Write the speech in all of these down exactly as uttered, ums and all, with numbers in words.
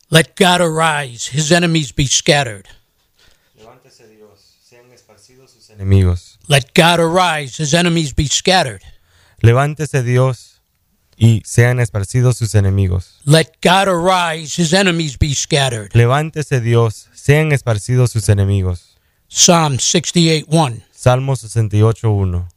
Let God arise, his enemies be scattered. Levántese Dios, sean esparcidos sus enemigos. Let God arise, his enemies be scattered. Levántese Dios y sean esparcidos sus enemigos. Let God arise, his enemies be scattered. Levántese Dios, sean esparcidos sus enemigos. Psalm sixty-eight one. Salmo sesenta y ocho uno.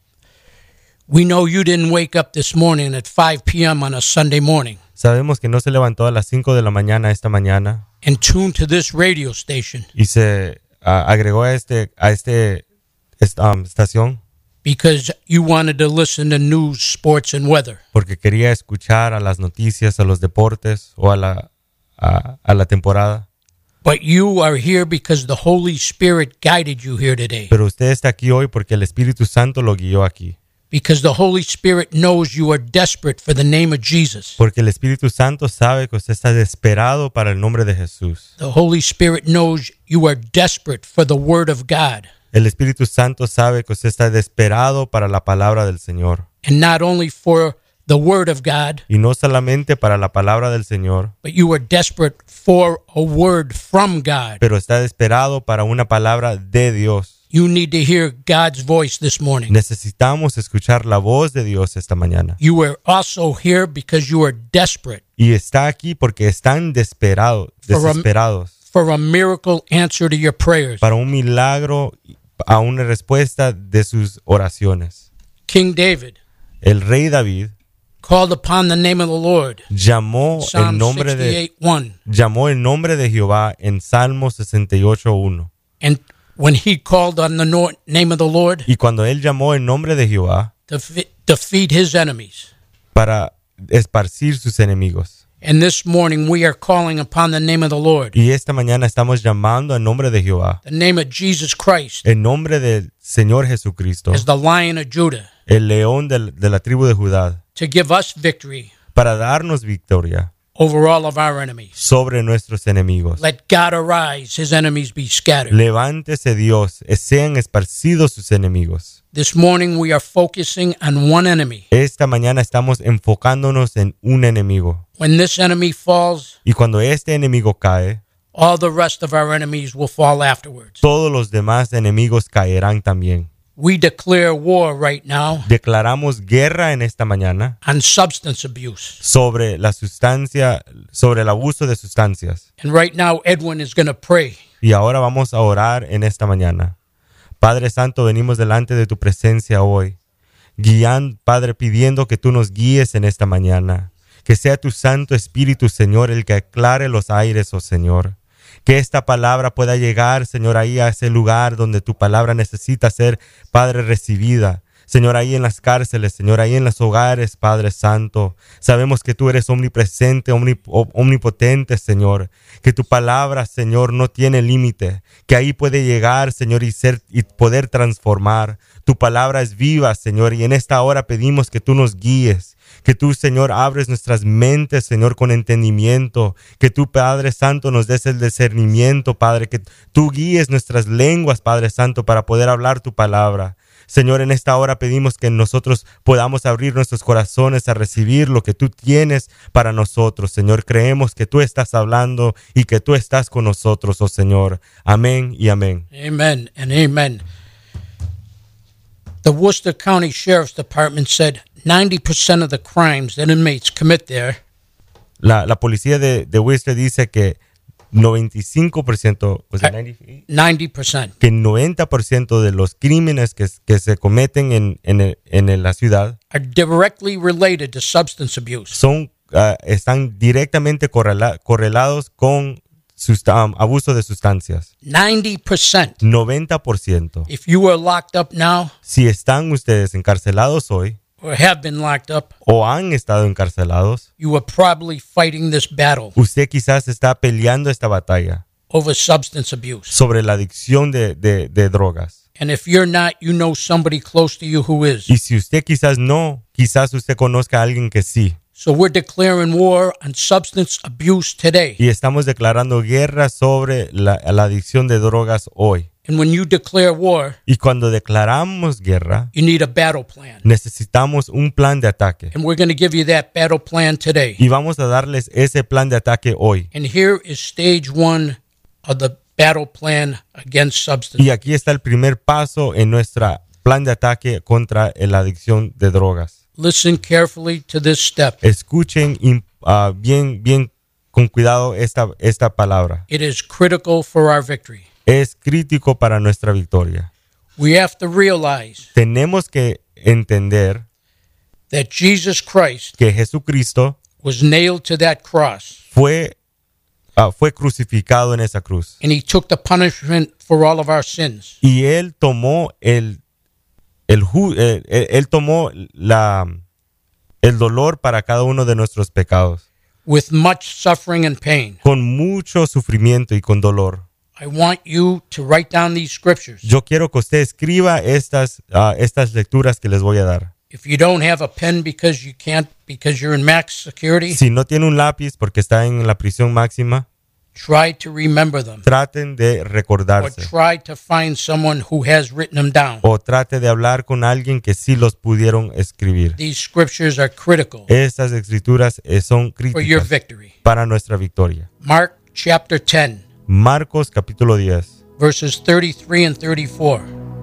We know you didn't wake up this morning at five p.m. on a Sunday morning Sabemos que no se levantó a las cinco de la mañana esta mañana and tuned to this radio station y se uh, agregó a este a este esta um, estación because you wanted to listen to news, sports, and weather. porque quería escuchar a las noticias, a los deportes o a la a, a la temporada. But you are here because the Holy Spirit guided you here today. Pero usted está aquí hoy porque el Espíritu Santo lo guió aquí. Because the Holy Spirit knows you are desperate for the name of Jesus. Porque el Espíritu Santo sabe que usted está desesperado para el nombre de Jesús. The Holy Spirit knows you are desperate for the Word of God. El Espíritu Santo sabe que usted está desesperado para la palabra del Señor. And not only for the Word of God, Y no solamente para la palabra del Señor, but you are desperate for a word from God. pero está desesperado para una palabra de Dios. You need to hear God's voice this morning. Necesitamos escuchar la voz de Dios esta mañana. You are also here because you are desperate Y está aquí porque están desesperados, desesperados for a miracle answer to your prayers. para un milagro, a una respuesta de sus oraciones. King David El rey David called upon the name of the Lord. llamó el Psalm nombre de sixty-eight one. llamó el nombre de Jehová en Salmo sesenta y ocho uno. And when he called on the no- name of the Lord, Y cuando él llamó el nombre de Jehová to fe- defeat his enemies. para esparcir sus enemigos. And this morning we are calling upon the name of the Lord, Y esta mañana estamos llamando el nombre de Jehová, the name of Jesus Christ, el nombre del Señor Jesucristo, as the Lion of Judah, el león del- de la tribu de Judá, to give us victory para darnos victoria over all of our enemies. sobre nuestros enemigos. Let God arise, his enemies be scattered. Levántese Dios, sean esparcidos sus enemigos. This morning we are focusing on one enemy. Esta mañana estamos enfocándonos en un enemigo. When this enemy falls, Y cuando este enemigo cae, all the rest of our enemies will fall afterwards. todos los demás enemigos caerán también. We declare war right now Declaramos guerra en esta mañana on substance abuse. sobre la sustancia, sobre el abuso de sustancias. And right now Edwin is going to pray. Y ahora vamos a orar en esta mañana. Padre Santo, venimos delante de tu presencia hoy, guiando, Padre, pidiendo que tú nos guíes en esta mañana. Que sea tu Santo Espíritu, Señor, el que aclare los aires, oh Señor. Que esta palabra pueda llegar, Señor, ahí a ese lugar donde tu palabra necesita ser, Padre, recibida. Señor, ahí en las cárceles, Señor, ahí en los hogares, Padre Santo. Sabemos que tú eres omnipresente, omnip- omnipotente, Señor. Que tu palabra, Señor, no tiene límite. Que ahí puede llegar, Señor, y ser y poder transformar. Tu palabra es viva, Señor, y en esta hora pedimos que tú nos guíes. Que tú, Señor, abres nuestras mentes, Señor, con entendimiento. Que tú, Padre Santo, nos des el discernimiento, Padre. Que tú guíes nuestras lenguas, Padre Santo, para poder hablar tu palabra. Señor, en esta hora pedimos que nosotros podamos abrir nuestros corazones a recibir lo que tú tienes para nosotros. Señor, creemos que tú estás hablando y que tú estás con nosotros, oh Señor. Amén y amén. Amen and amen. The Worcester County Sheriff's Department said ninety percent of the crimes that inmates commit there La, la policía de, de Worcester dice que noventa y cinco por ciento, was it ninety? ninety percent que noventa por ciento de los crímenes que, que se cometen en, en, el- en la ciudad are directly related to substance abuse. son, ah, están directamente correla- correlados con susta- um, abuso de sustancias. ninety percent. noventa por ciento. If you are locked up now Si están ustedes encarcelados hoy or have been locked up, o han estado encarcelados, you are probably fighting this battle usted quizás está peleando esta batalla over substance abuse. sobre la adicción de, de, de drogas. And if you're not, you know somebody close to you who is. Y si usted quizás no, quizás usted conozca a alguien que sí. So we're declaring war on substance abuse today. Y estamos declarando guerra sobre la, la adicción de drogas hoy. And when you declare war, Y cuando declaramos guerra, you need a battle plan. necesitamos un plan de ataque. And we're going to give you that battle plan today. Y vamos a darles ese plan de ataque hoy. And here is stage one of the battle plan against substance. Y aquí está el primer paso en nuestro plan de ataque contra la adicción de drogas. Listen carefully to this step. Escuchen im- ah, bien, bien con cuidado esta, esta palabra. It is critical for our victory. Es crítico para nuestra victoria. We have to realize Tenemos que entender that Jesus Christ que Jesucristo was nailed to that cross, fue, ah, fue crucificado en esa cruz. and he took the punishment for all of our sins. Y él tomó el, el, ju- eh, él, él tomó la, el dolor para cada uno de nuestros pecados, With much suffering and pain. con mucho sufrimiento y con dolor. I want you to write down these scriptures. Yo quiero que usted escriba estas, ah, estas lecturas que les voy a dar. If you don't have a pen because you can't, because you're in max security, Si no tiene un lápiz porque está en la prisión máxima, try to remember them. traten de Or recordarse. try to find someone who has written them down. O trate de hablar con alguien que sí los pudieron escribir. These scriptures are critical Estas escrituras eh, son for your críticas victory. para nuestra victoria. Mark chapter ten, Marcos capítulo diez, verses thirty-three and thirty-four.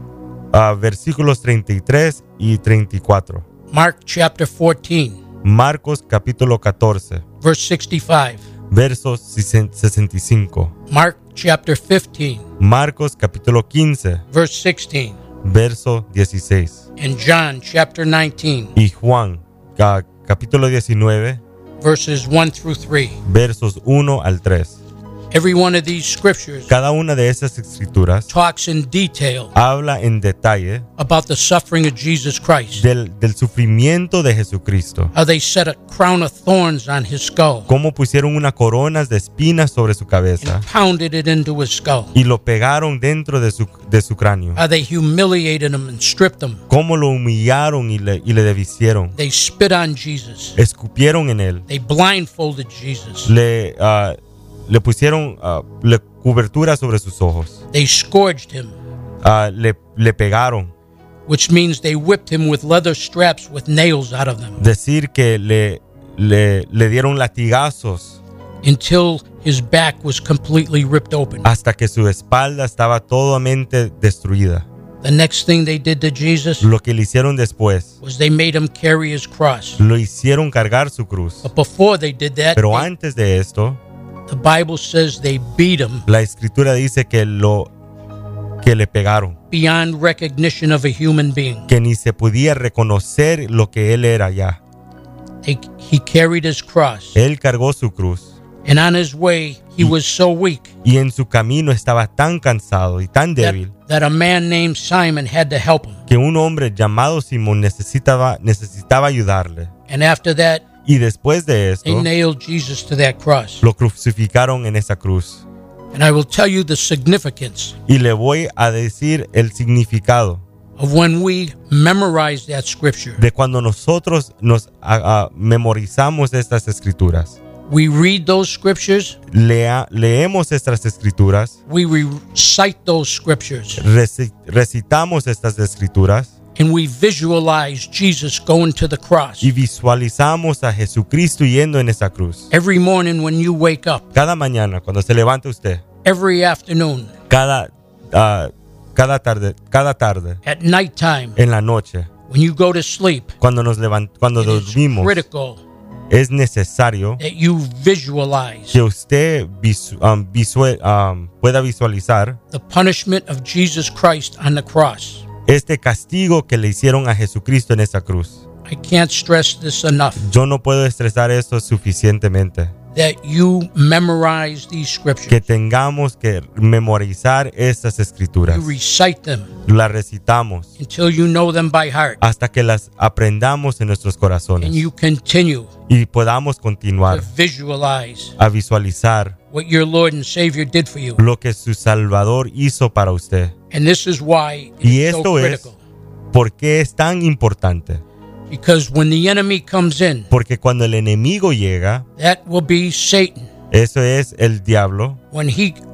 ah, versículos treinta y tres y treinta y cuatro. Mark chapter fourteen, Marcos capítulo catorce, verse sixty-five. versos sesenta y cinco. Mark chapter fifteen, Marcos capítulo quince, verse sixteen. verso dieciséis. And John chapter nineteen, Y Juan ca- capítulo diecinueve, verses one through three. versos uno al tres. Every one of these scriptures Cada una de esas escrituras talks in detail habla en detalle about the suffering of Jesus Christ. del, del sufrimiento de Jesucristo. How they set a crown of thorns on his skull Cómo pusieron una corona de espinas sobre su cabeza and pounded it into his skull. y lo pegaron dentro de su, de su cráneo. How they humiliated him and stripped him. Cómo lo humillaron y le, y le desvistieron. They spit on Jesus. Escupieron en él. They blindfolded Jesus. Le, ah, le pusieron ah, le, cobertura sobre sus ojos. They scourged him, Ah, le, le pegaron. which means they whipped him with leather straps with nails out of them Decir que le, le, le dieron latigazos until his back was completely ripped open. hasta que su espalda estaba totalmente destruida. The next thing they did to Jesus Lo que le hicieron después, was they made him carry his cross. lo hicieron cargar su cruz. But before they did that, Pero they- antes de esto, the Bible says they beat him la escritura dice que lo que le pegaron, beyond recognition of a human being. que ni se podía reconocer lo que él era ya. They, he carried his cross, Él cargó su cruz and on his way, he was so weak y en su camino estaba tan cansado y tan that, débil that a man named Simon had to help him. que un hombre llamado Simón necesitaba, necesitaba ayudarle. And after that, Y después de they esto, nailed Jesus to that cross. lo crucificaron en esa cruz. And I will tell you the significance Y le voy a decir el significado of when we memorize that scripture. de cuando nosotros nos ah, ah, memorizamos estas escrituras. We read those scriptures, Lea, leemos estas escrituras, we recite those scriptures, reci- recitamos estas escrituras and we visualize Jesus going to the cross. y visualizamos a Jesucristo yendo en esa cruz. Every morning when you wake up, Cada mañana, cuando se levanta usted, every afternoon, cada, ah, cada tarde, cada tarde, at nighttime, en la noche, when you go to sleep, cuando nos levant, cuando it is dormimos, critical es necesario that you visualize que usted visu- um, visue- um, pueda visualizar the punishment of Jesus Christ on the cross. este castigo que le hicieron a Jesucristo en esa cruz. I can't stress this enough, Yo no puedo estresar esto suficientemente. that you memorize these Que scriptures. tengamos que memorizar estas escrituras. You recite them Las recitamos until you know them by heart, hasta que las aprendamos en nuestros corazones and you continue y podamos to continuar visualize a visualizar what your Lord and Savior did for you. lo que su Salvador hizo para usted. And this is why Y it's so esto es critical. por qué es tan importante. Because when the enemy comes in, Porque cuando el enemigo llega, that will be Satan. eso es el diablo. When he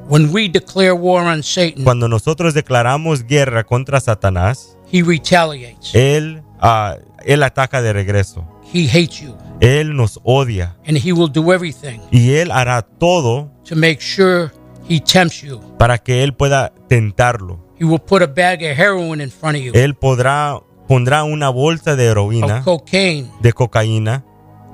When we declare war on Satan, Cuando nosotros declaramos guerra contra Satanás, he retaliates. él, ah, él ataca de regreso. He hates you. Él nos odia And he will do everything y él hará todo to make sure he tempts you. para que él pueda tentarlo. He will put a bag of heroin in front of you, Él podrá pondrá una bolsa de of heroína, cocaine. de cocaína.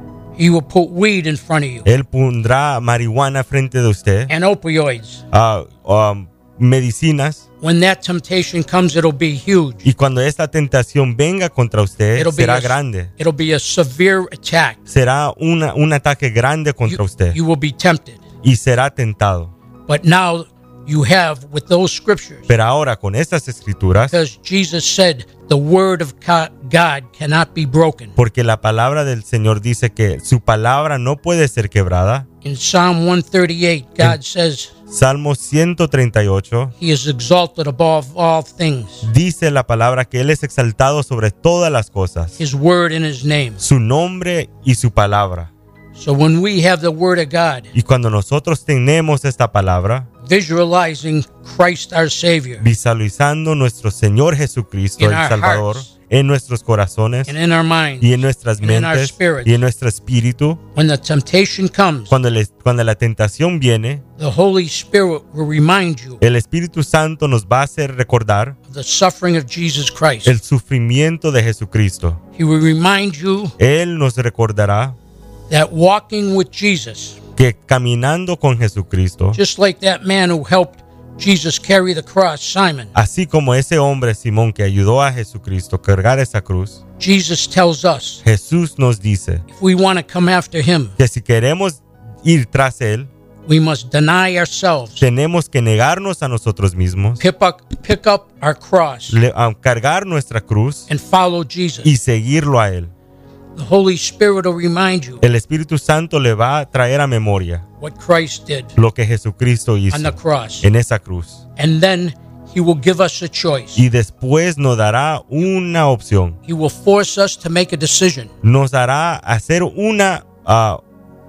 He will put weed in front of you, Él pondrá marihuana frente de usted, and opioids. ah, um, medicinas. When that temptation comes, it'll be huge. Y cuando esta tentación venga contra usted, It'll be será a, grande. it'll be a severe attack. Será una, un ataque grande contra You, usted you will be tempted. y será tentado. But now you have, with those scriptures, Pero ahora con estas escrituras, because Jesus said the word of God cannot be broken. porque la palabra del Señor dice que su palabra no puede ser quebrada. In Psalm one thirty-eight, God says Salmo ciento treinta y ocho he is exalted above all things. dice la palabra que Él es exaltado sobre todas las cosas, His word and his name. su nombre y su palabra. So when we have the word of God, Y cuando nosotros tenemos esta palabra, visualizing Christ our Savior visualizando nuestro Señor Jesucristo, In el our Salvador, hearts. en nuestros corazones and in our minds, y en nuestras and in our mentes spirits, y en nuestro espíritu, when the temptation comes, cuando, le- cuando la tentación viene, the Holy Spirit will remind you el Espíritu Santo nos va a hacer recordar of the suffering of Jesus Christ. el sufrimiento de Jesucristo. He will remind you Él nos recordará that walking with Jesus, que caminando con Jesucristo, just like that man who helped Jesus carry the cross, Simon, así como ese hombre Simón que ayudó a Jesucristo a cargar esa cruz, Jesus tells us Jesús nos dice if we want to come after him, que si queremos ir tras Él, we must deny ourselves, tenemos que negarnos a nosotros mismos, pick up, pick up our cross, le- a cargar nuestra cruz and follow Jesus. y seguirlo a Él. The Holy Spirit will remind you El Espíritu Santo le va a traer a memoria what Christ did lo que Jesucristo hizo on the cross. en esa cruz. And then he will give us a choice. Y después nos dará una opción. He will force us to make a decision. Nos hará hacer una, ah,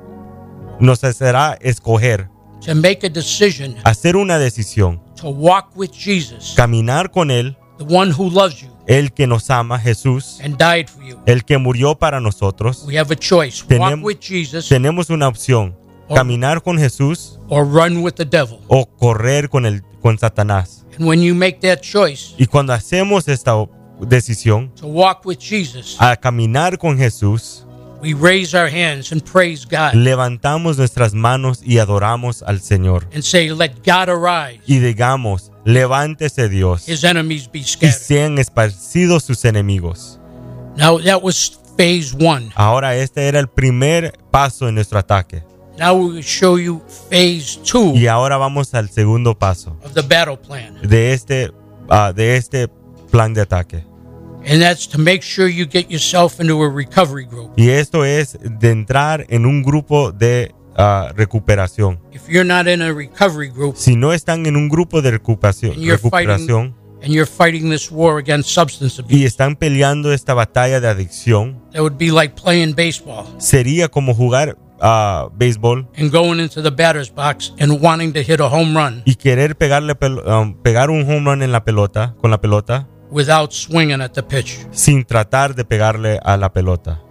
nos hará escoger, To make a decision hacer una decisión, to walk with Jesus, caminar con Él, the one who loves you el que nos ama, Jesús, and died for you. el que murió para nosotros. We have a choice. Walk Tenem- with Jesus Tenemos una opción, caminar con Jesús or run with the devil. o correr con, el, con Satanás. And when you make that choice Y cuando hacemos esta o- decisión, to walk with Jesus, a caminar con Jesús, we raise our hands and praise God levantamos nuestras manos y adoramos al Señor. and say, let God arise, Y digamos, levántese Dios his enemies be y scattered. sean esparcidos sus enemigos. Now that was phase one. Ahora este era el primer paso en nuestro ataque. Now we will show you phase two Y ahora vamos al segundo paso of the battle plan. de este, ah, de este plan de ataque. And that's to make sure you get yourself into a recovery group. Y esto es de entrar en un grupo de ah, recuperación. If you're not in a recovery group Si no están en un grupo de recuperación, and you're recuperación fighting and you're fighting this war against substance abuse, y están peleando esta batalla de adicción, that would be like playing baseball sería como jugar a béisbol and going into the batter's box and wanting to hit a home run y querer pegarle pel- um, pegar un home run en la pelota con la pelota without swinging at the pitch. sin tratar de pegarle a la pelota.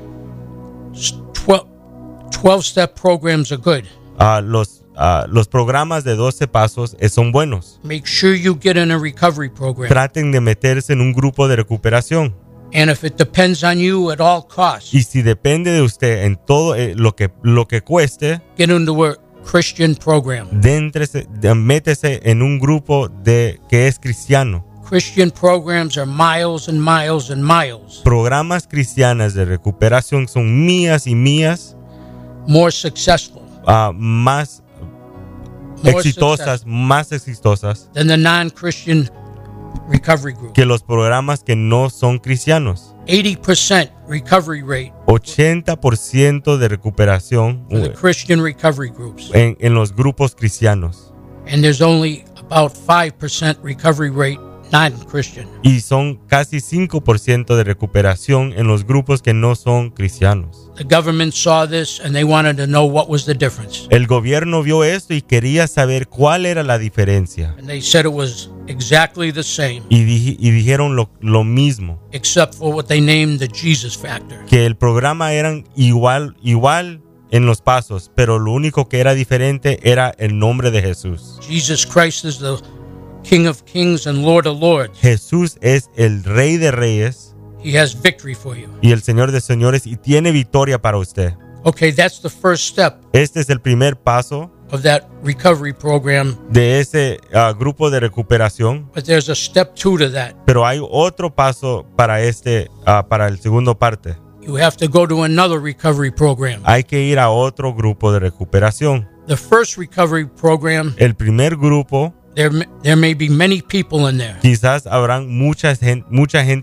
twelve-step programs are good. Ah, los ah, los programas de doce pasos eh, son buenos. Make sure you get in a recovery program. Traten de meterse en un grupo de recuperación. And if it depends on you at all costs, Y si depende de usted en todo eh, lo que lo que cueste, get into a Christian program. déntrese, de- métese en un grupo de que es cristiano. Christian programs are miles and miles and miles Programas cristianas de recuperación son mías y mías, more successful ah, más More exitosas, successful. más exitosas than the non-Christian recovery group. que los programas que no son cristianos. eighty percent recovery rate ochenta por ciento de recuperación for the Christian recovery groups. en, en los grupos cristianos. And there's only about five percent recovery rate non-Christian. Y son casi cinco por ciento de recuperación en los grupos que no son cristianos. The government saw this and they wanted to know what was the difference. El gobierno vio esto y quería saber cuál era la diferencia. And they said it was exactly the same, Y, di- y dijeron lo, lo mismo, except for what they named the Jesus factor. que el programa eran igual, igual en los pasos, pero lo único que era diferente era el nombre de Jesús. Jesus Christ is the King of Kings and Lord of Lords. Jesús es el Rey de Reyes He has victory for you. y el Señor de Señores y tiene victoria para usted. Okay, that's the first step Este es el primer paso of that recovery program, de ese ah, grupo de recuperación, but there's a step two to that. pero hay otro paso para este, ah, para el segundo parte. You have to go to another recovery program. Hay que ir a otro grupo de recuperación. The first recovery program, El primer grupo, there, there may be many people in there. quizás habrán mucha gente, mucha gente